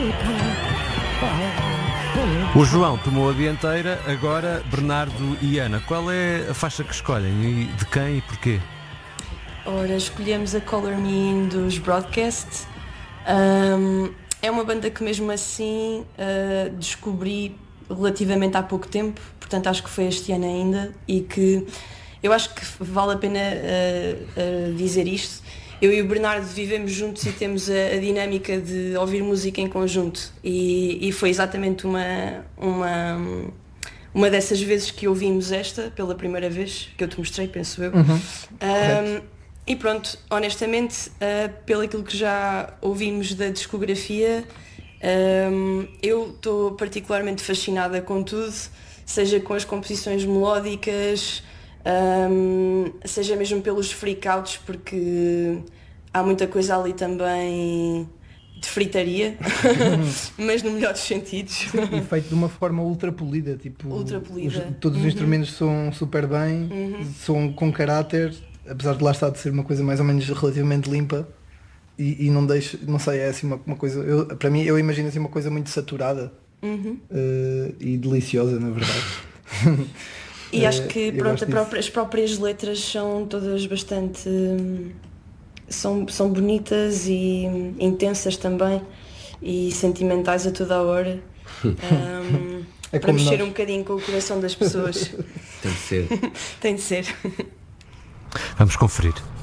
O João tomou a dianteira, agora Bernardo e Ana. Qual é a faixa que escolhem e de quem e porquê? Ora, escolhemos a Color Me In dos Broadcast. É uma banda que mesmo assim descobri relativamente há pouco tempo, portanto acho que foi este ano ainda, e que eu acho que vale a pena dizer isto. Eu e o Bernardo vivemos juntos e temos a dinâmica de ouvir música em conjunto, e foi exatamente uma dessas vezes que ouvimos esta pela primeira vez, que eu te mostrei, penso eu. E pronto, honestamente, pelo aquilo que já ouvimos da discografia, eu estou particularmente fascinada com tudo, seja com as composições melódicas, seja mesmo pelos freakouts, porque há muita coisa ali também de fritaria, mas no melhor dos sentidos. Sim, e feito de uma forma ultra polida, tipo, ultra polida. Todos os instrumentos soam super bem, são com caráter, apesar de lá estar de ser uma coisa mais ou menos relativamente limpa, e não deixa, não sei, é assim uma coisa, para mim eu imagino assim uma coisa muito saturada e deliciosa, na verdade. E acho que pronto, as próprias letras são todas bastante são bonitas e intensas também, e sentimentais a toda a hora. Para mexer um bocadinho com o coração das pessoas. Tem de ser. Tem de ser. Vamos conferir.